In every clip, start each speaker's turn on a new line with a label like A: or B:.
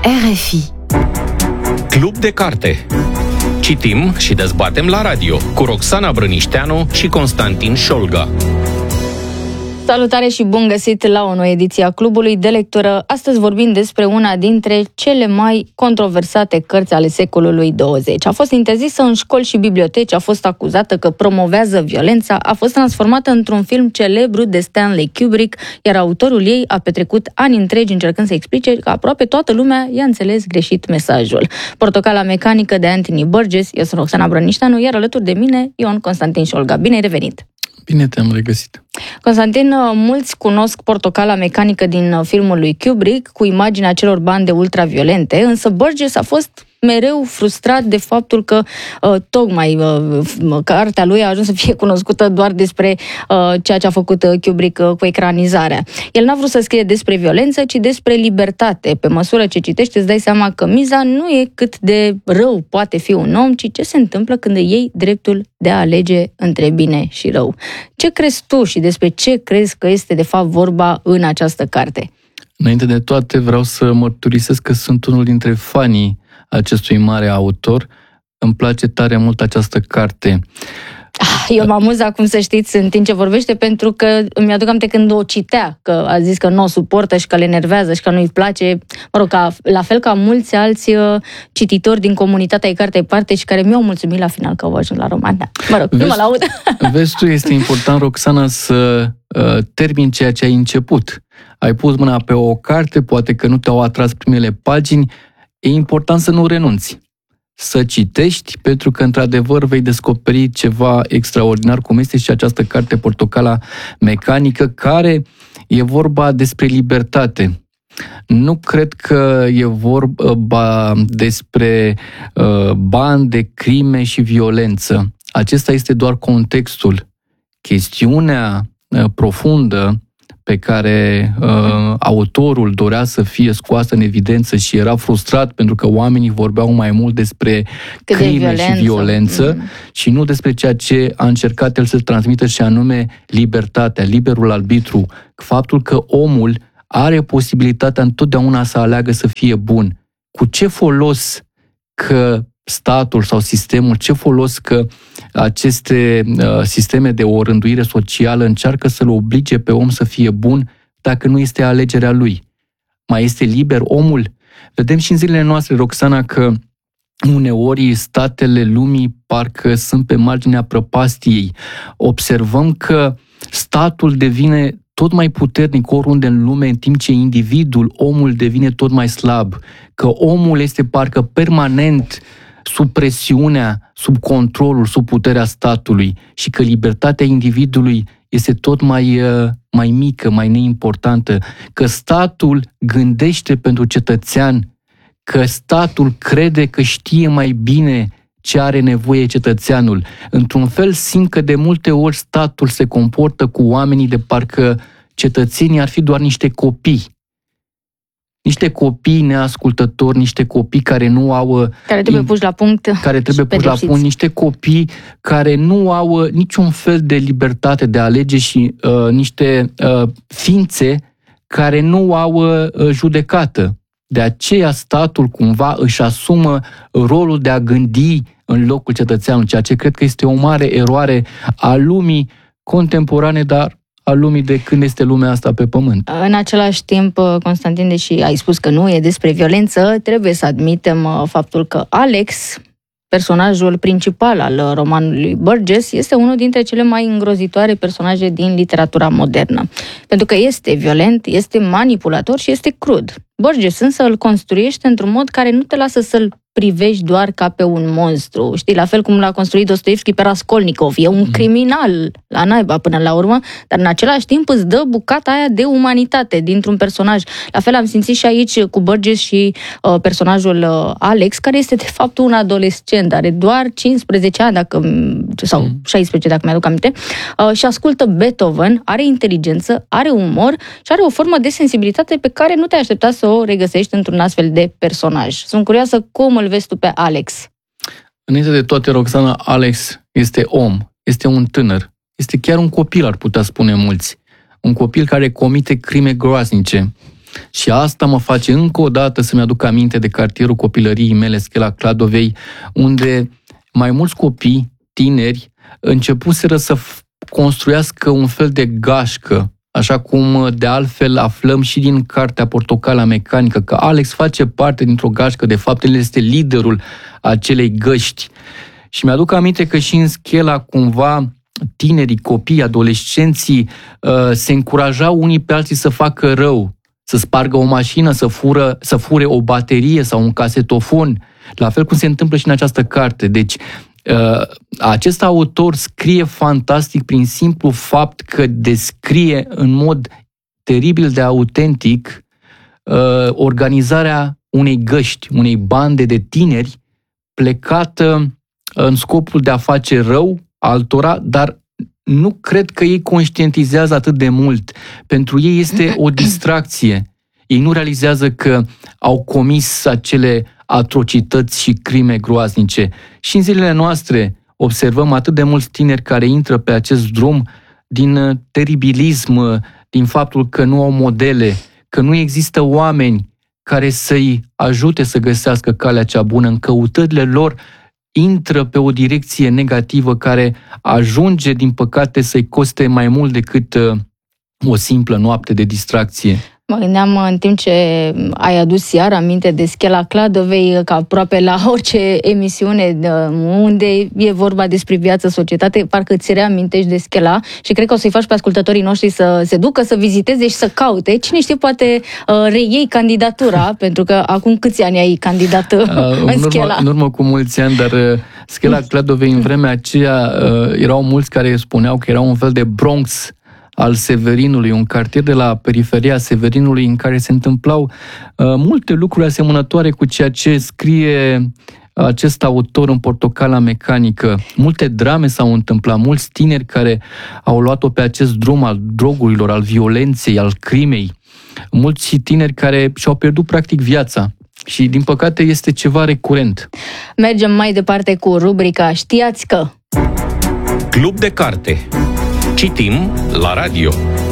A: RFI.
B: Club de carte. Citim și dezbatem la radio cu Roxana Brănișteanu și Constantin Șolga.
C: Salutare și bun găsit la o nouă ediție a Clubului de Lectură. Astăzi vorbim despre una dintre cele mai controversate cărți ale secolului 20. A fost interzisă în școli și biblioteci, a fost acuzată că promovează violența, a fost transformată într-un film celebru de Stanley Kubrick, iar autorul ei a petrecut ani întregi încercând să explice că aproape toată lumea i-a înțeles greșit mesajul. Portocala mecanică de Anthony Burgess, eu sunt Roxana Brănișteanu, iar alături de mine Ion Constantin Șolga. Bine ai revenit!
D: Bine te-am regăsit.
C: Constantin, mulți cunosc Portocala mecanică din filmul lui Kubrick cu imaginea celor bande ultraviolente, însă Burgess a fost mereu frustrat de faptul că tocmai cartea lui a ajuns să fie cunoscută doar despre ceea ce a făcut Kubrick cu ecranizarea. El n-a vrut să scrie despre violență, ci despre libertate. Pe măsură ce citești, îți dai seama că miza nu e cât de rău poate fi un om, ci ce se întâmplă când îi iei dreptul de a alege între bine și rău. Ce crezi tu și despre ce crezi că este de fapt vorba în această carte?
D: Înainte de toate vreau să mărturisesc că sunt unul dintre fanii acestui mare autor. Îmi place tare mult această carte.
C: Eu mă amuz acum, să știți, în timp ce vorbește, pentru că îmi aduc aminte când o citea, că a zis că nu o suportă și că le enervează și că nu-i place. Mă rog, la fel ca mulți alți cititori din comunitatea ei Carte Parte și care mi-au mulțumit la final că au ajuns la roman. Da. Mă rog, nu mă laud.
D: Vezi tu, este important, Roxana, să termini ceea ce ai început. Ai pus mâna pe o carte, poate că nu te-au atras primele pagini, e important să nu renunți. Să citești, pentru că, într-adevăr, vei descoperi ceva extraordinar, cum este și această carte Portocala mecanică, care e vorba despre libertate. Nu cred că e vorba despre bande, crime și violență. Acesta este doar contextul. Chestiunea profundă pe care autorul dorea să fie scoasă în evidență și era frustrat pentru că oamenii vorbeau mai mult despre crime și violență și nu despre ceea ce a încercat el să transmită, și anume libertatea, liberul arbitru, faptul că omul are posibilitatea întotdeauna să aleagă să fie bun. Cu ce folos că statul sau sistemul, ce folos că aceste sisteme de o rânduire socială încearcă să-l oblige pe om să fie bun dacă nu este alegerea lui? Mai este liber omul? Vedem și în zilele noastre, Roxana, că uneori statele lumii parcă sunt pe marginea prăpastiei. Observăm că statul devine tot mai puternic oriunde în lume, în timp ce individul, omul, devine tot mai slab. Că omul este parcă permanent sub presiunea, sub controlul, sub puterea statului și că libertatea individului este tot mai mică, mai neimportantă, că statul gândește pentru cetățean, că statul crede că știe mai bine ce are nevoie cetățeanul. Într-un fel, simt că de multe ori statul se comportă cu oamenii de parcă cetățenii ar fi doar niște copii. Niște copii neascultători, niște copii care nu au...
C: Care trebuie puși la punct.
D: Care trebuie puși la punct, niște copii care nu au niciun fel de libertate de a alege și niște ființe care nu au judecată. De aceea statul cumva își asumă rolul de a gândi în locul cetățeanului, ceea ce cred că este o mare eroare a lumii contemporane, dar a lumii de când este lumea asta pe pământ.
C: În același timp, Constantin, deși ai spus că nu e despre violență, trebuie să admitem faptul că Alex, personajul principal al romanului Burgess, este unul dintre cele mai îngrozitoare personaje din literatura modernă. Pentru că este violent, este manipulator și este crud. Burgess însă îl construiește într-un mod care nu te lasă să-l privești doar ca pe un monstru. Știi, la fel cum l-a construit Dostoevski pe Raskolnikov. E un criminal la naiba până la urmă, dar în același timp îți dă bucata aia de umanitate dintr-un personaj. La fel am simțit și aici cu Burgess și personajul Alex, care este de fapt un adolescent, are doar 15 ani sau 16 dacă mi-aduc aminte, și ascultă Beethoven, are inteligență, are umor și are o formă de sensibilitate pe care nu te-ai aștepta să o regăsești într-un astfel de personaj. Sunt curioasă cum îl vezi tu pe Alex.
D: Înainte de toate, Roxana, Alex este om, este un tânăr, este chiar un copil, ar putea spune mulți. Un copil care comite crime groaznice. Și asta mă face încă o dată să-mi aduc aminte de cartierul copilăriei mele, Schela Cladovei, unde mai mulți copii, tineri, începuseră să construiască un fel de gașcă, așa cum de altfel aflăm și din cartea Portocala Mecanică, că Alex face parte dintr-o gașcă, de fapt el este liderul acelei găști. Și mi-aduc aminte că și în Schela cumva tinerii, copiii, adolescenții se încurajau unii pe alții să facă rău, să spargă o mașină, să fure o baterie sau un casetofon, la fel cum se întâmplă și în această carte. Deci, acest autor scrie fantastic prin simplu fapt că descrie în mod teribil de autentic organizarea unei găști, unei bande de tineri plecată în scopul de a face rău altora, dar nu cred că ei conștientizează atât de mult. Pentru ei este o distracție. Ei nu realizează că au comis acele atrocități și crime groaznice. Și în zilele noastre observăm atât de mulți tineri care intră pe acest drum din teribilism, din faptul că nu au modele, că nu există oameni care să-i ajute să găsească calea cea bună. În căutările lor intră pe o direcție negativă care ajunge, din păcate, să-i coste mai mult decât o simplă noapte de distracție.
C: Mă gândeam în timp ce ai adus iar aminte de Schela Cladovei, că aproape la orice emisiune unde e vorba despre viață, societate, parcă îți reamintești de Schela și cred că o să-i faci pe ascultătorii noștri să se ducă, să viziteze și să caute. Cine știe, poate reiei candidatura, pentru că acum câți ani ai candidat în Schela?
D: În urmă cu mulți ani, dar Schela Cladovei în vremea aceea erau mulți care spuneau că era un fel de Bronx al Severinului, un cartier de la periferia Severinului în care se întâmplau multe lucruri asemănătoare cu ceea ce scrie acest autor în Portocala Mecanică. Multe drame s-au întâmplat, mulți tineri care au luat-o pe acest drum al drogurilor, al violenței, al crimei, mulți tineri care și-au pierdut practic viața. Și din păcate este ceva recurent.
C: Mergem mai departe cu rubrica Știați că...
B: Club de carte. Citim la radio.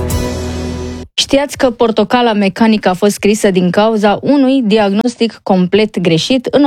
C: Știați că Portocala Mecanică a fost scrisă din cauza unui diagnostic complet greșit? În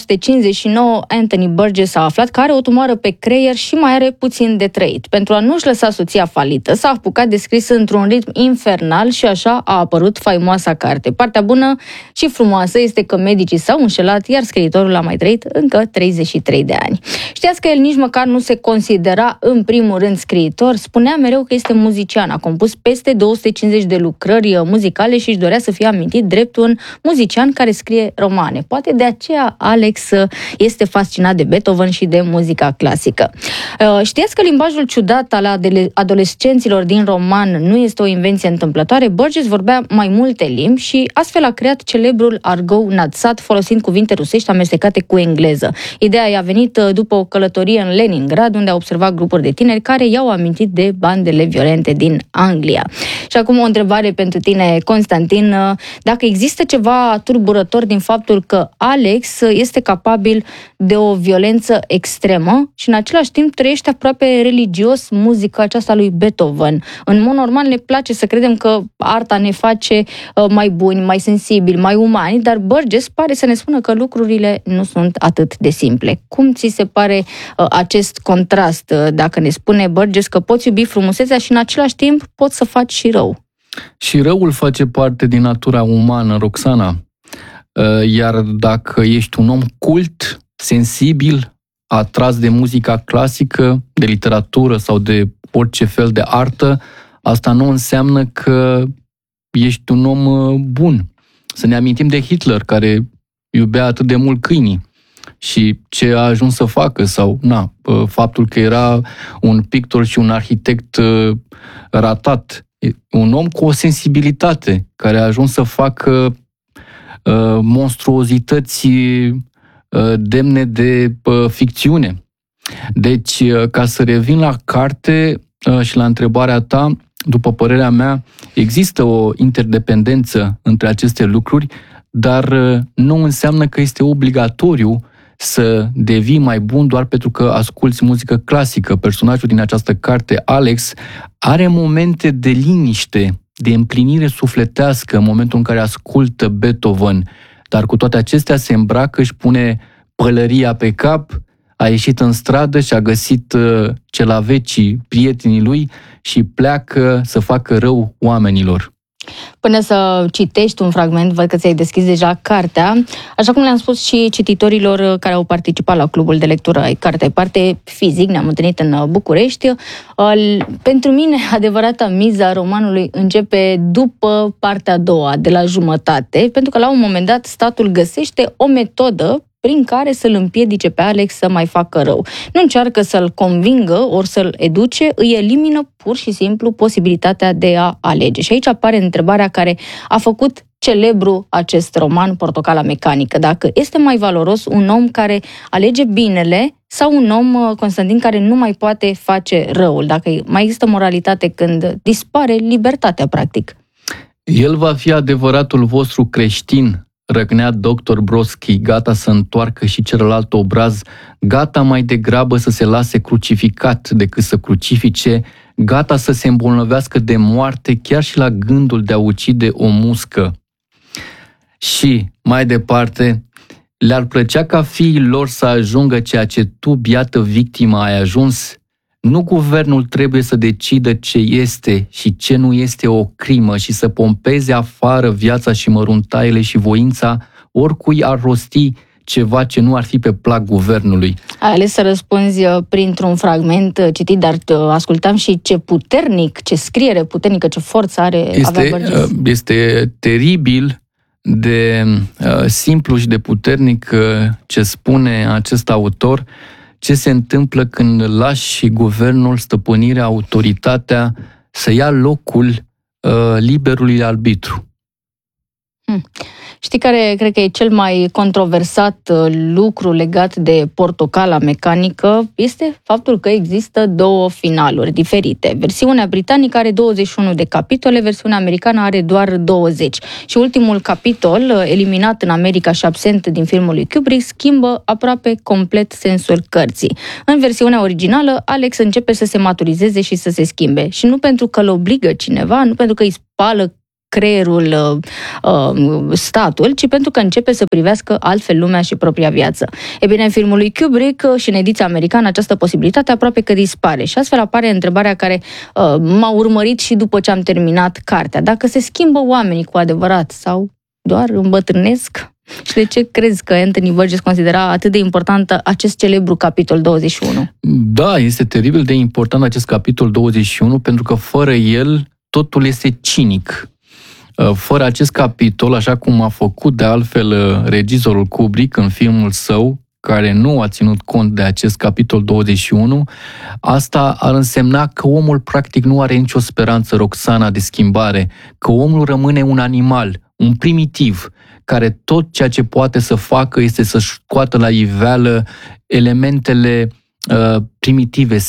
C: 1959, Anthony Burgess a aflat că are o tumoară pe creier și mai are puțin de trăit. Pentru a nu-și lăsa soția falită, s-a apucat de scris într-un ritm infernal și așa a apărut faimoasa carte. Partea bună și frumoasă este că medicii s-au înșelat, iar scriitorul a mai trăit încă 33 de ani. Știați că el nici măcar nu se considera în primul rând scriitor? Spunea mereu că este muzician. A compus peste 250 de lucrări muzicale și își dorea să fie amintit drept un muzician care scrie romane. Poate de aceea Alex este fascinat de Beethoven și de muzica clasică. Știați că limbajul ciudat al adolescenților din roman nu este o invenție întâmplătoare? Burgess vorbea mai multe limbi și astfel a creat celebrul argou națat, folosind cuvinte rusești amestecate cu engleză. Ideea i-a venit după o călătorie în Leningrad, unde a observat grupuri de tineri care i-au amintit de bandele violente din Anglia. Și acum o întrebare pentru tine, Constantin. Dacă există ceva turburător din faptul că Alex este capabil de o violență extremă și în același timp trăiește aproape religios muzica aceasta lui Beethoven. În mod normal ne place să credem că arta ne face mai buni, mai sensibili, mai umani, dar Burgess pare să ne spună că lucrurile nu sunt atât de simple. Cum ți se pare acest contrast, dacă ne spune Burgess că poți iubi frumusețea și în același timp poți să faci și rău?
D: Și răul face parte din natura umană, Roxana. Iar dacă ești un om cult, sensibil, atras de muzica clasică, de literatură sau de orice fel de artă, asta nu înseamnă că ești un om bun. Să ne amintim de Hitler, care iubea atât de mult câinii și ce a ajuns să facă, sau faptul că era un pictor și un arhitect ratat. Un om cu o sensibilitate care a ajuns să facă monstruozități demne de ficțiune. Deci, ca să revin la carte și la întrebarea ta, după părerea mea, există o interdependență între aceste lucruri, dar nu înseamnă că este obligatoriu să devii mai bun doar pentru că asculți muzică clasică. Personajul din această carte, Alex, are momente de liniște de împlinire sufletească în momentul în care ascultă Beethoven, dar cu toate acestea se îmbracă, își pune pălăria pe cap, a ieșit în stradă și a găsit celavecii, prietenii lui și pleacă să facă rău oamenilor.
C: Până să citești un fragment, văd că ți-ai deschis deja cartea. Așa cum le-am spus și cititorilor care au participat la clubul de lectură ai cartei, parte fizic, ne-am întâlnit în București. Pentru mine, adevărata miza romanului începe după partea a doua, de la jumătate, pentru că la un moment dat statul găsește o metodă prin care să-l împiedice pe Alex să mai facă rău. Nu încearcă să-l convingă ori să-l educe, îi elimină pur și simplu posibilitatea de a alege. Și aici apare întrebarea care a făcut celebru acest roman, Portocala mecanică. Dacă este mai valoros un om care alege binele sau un om, Constantin, care nu mai poate face răul? Dacă mai există moralitate când dispare libertatea, practic.
D: El va fi adevăratul vostru creștin, răgnea doctor Brodsky, gata să întoarcă și celălalt obraz, gata mai degrabă să se lase crucificat decât să crucifice, gata să se îmbolnăvească de moarte chiar și la gândul de a ucide o muscă. Și, mai departe, le-ar plăcea ca fiii lor să ajungă ceea ce tu, biată victimă, ai ajuns? Nu guvernul trebuie să decidă ce este și ce nu este o crimă și să pompeze afară viața și măruntaiele și voința oricui ar rosti ceva ce nu ar fi pe plac guvernului.
C: Ai ales să răspunzi printr-un fragment citit, dar ascultam și ce puternic, ce scriere puternică, ce forță avea Burgess.
D: Este teribil de simplu și de puternic ce spune acest autor. Ce se întâmplă când lași guvernul, stăpânirea, autoritatea să ia locul liberului arbitru?
C: Știi care cred că e cel mai controversat lucru legat de Portocala mecanică? Este faptul că există două finaluri diferite. Versiunea britanică are 21 de capitole, versiunea americană are doar 20. Și ultimul capitol, eliminat în America și absent din filmul lui Kubrick, schimbă aproape complet sensul cărții. În versiunea originală, Alex începe să se maturizeze și să se schimbe. Și nu pentru că îl obligă cineva, nu pentru că îi spală creierul statul, ci pentru că începe să privească altfel lumea și propria viață. E bine, în filmul lui Kubrick și în ediția americană această posibilitate aproape că dispare și astfel apare întrebarea care m-a urmărit și după ce am terminat cartea. Dacă se schimbă oamenii cu adevărat sau doar îmbătrânesc? Și de ce crezi că Anthony Burgess considera atât de important acest celebru capitol 21?
D: Da, este teribil de important acest capitol 21 pentru că fără el totul este cinic. Fără acest capitol, așa cum a făcut de altfel regizorul Kubrick în filmul său, care nu a ținut cont de acest capitol 21, asta ar însemna că omul practic nu are nicio speranță, Roxana, de schimbare, că omul rămâne un animal, un primitiv, care tot ceea ce poate să facă este să-și scoată la iveală elementele primitive,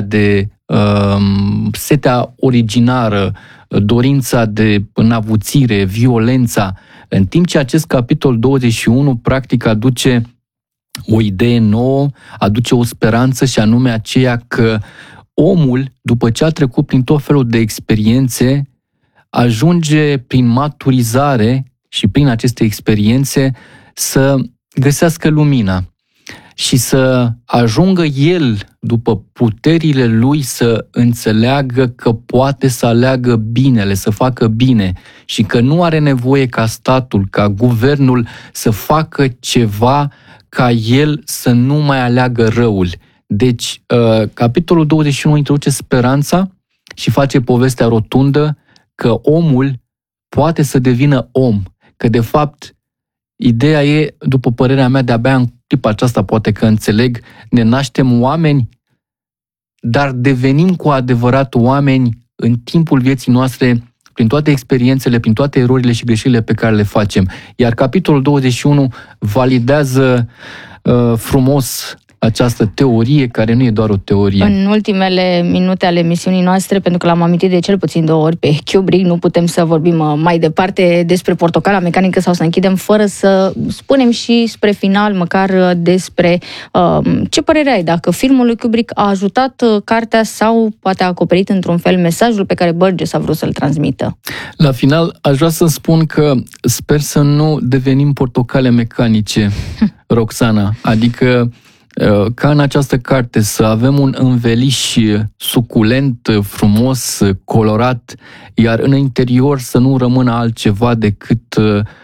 D: setea originară, dorința de înavuțire, violența, în timp ce acest capitol 21 practic aduce o idee nouă, aduce o speranță și anume aceea că omul, după ce a trecut prin tot felul de experiențe, ajunge prin maturizare și prin aceste experiențe să găsească lumina și să ajungă el, după puterile lui, să înțeleagă că poate să aleagă binele, să facă bine și că nu are nevoie ca statul, ca guvernul să facă ceva ca el să nu mai aleagă răul. Deci, capitolul 21 introduce speranța și face povestea rotundă că omul poate să devină om, că de fapt ideea e, după părerea mea, de-abia în clipa aceasta poate că înțeleg, ne naștem oameni, dar devenim cu adevărat oameni în timpul vieții noastre, prin toate experiențele, prin toate erorile și greșelile pe care le facem. Iar capitolul 21 validează frumos această teorie care nu e doar o teorie.
C: În ultimele minute ale emisiunii noastre, pentru că l-am amintit de cel puțin 2 ori pe Kubrick, nu putem să vorbim mai departe despre Portocala Mecanică sau să închidem fără să spunem și spre final măcar despre ce părere ai, dacă filmul lui Kubrick a ajutat cartea sau poate a acoperit într-un fel mesajul pe care Burgess a vrut să-l transmită.
D: La final, aș vrea să spun că sper să nu devenim portocale mecanice, Roxana. Adică, ca în această carte, să avem un înveliș suculent, frumos, colorat, iar în interior să nu rămână altceva decât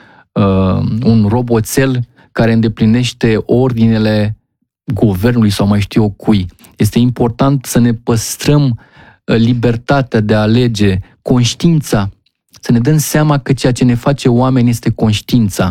D: un roboțel care îndeplinește ordinele guvernului sau mai știu eu cui. Este important să ne păstrăm libertatea de a alege, conștiința, să ne dăm seama că ceea ce ne face oameni este conștiința.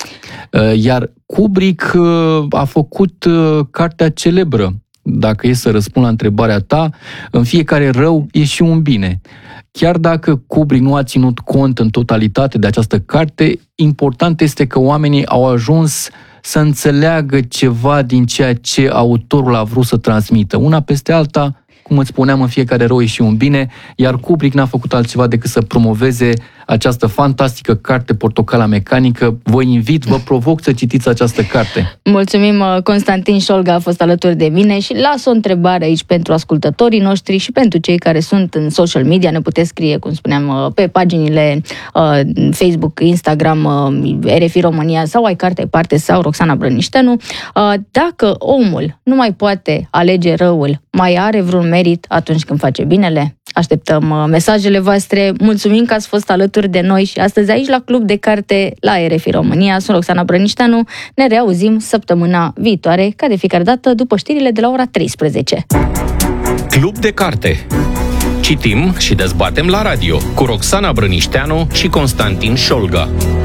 D: Iar Kubrick a făcut cartea celebră. Dacă e să răspund la întrebarea ta, în fiecare rău e și un bine. Chiar dacă Kubrick nu a ținut cont în totalitate de această carte, important este că oamenii au ajuns să înțeleagă ceva din ceea ce autorul a vrut să transmită. Una peste alta, cum îți spuneam, în fiecare rău e și un bine, iar Kubrick n-a făcut altceva decât să promoveze această fantastică carte Portocala Mecanică. Vă invit, vă provoc să citiți această carte.
C: Mulțumim, Constantin Șolga a fost alături de mine și las o întrebare aici pentru ascultătorii noștri și pentru cei care sunt în social media. Ne puteți scrie, cum spuneam, pe paginile Facebook, Instagram, RFI România sau Ai Carte Ai Parte sau Roxana Brănișteanu. Dacă omul nu mai poate alege răul, mai are vreun merit atunci când face binele? Așteptăm mesajele voastre. Mulțumim că ați fost alături de noi și astăzi aici la Club de Carte la RFI România. Sunt Roxana Brănișteanu. Ne reauzim săptămâna viitoare, ca de fiecare dată, după știrile de la ora 13.
B: Club de Carte. Citim și dezbatem la radio cu Roxana Brănișteanu și Constantin Șolga.